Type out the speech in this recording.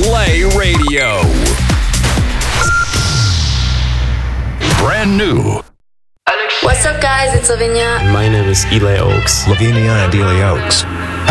Play Radio. Brand new. What's up, guys? It's Lavinia. My name is Eli Oaks. Lavinia and Eli Oaks.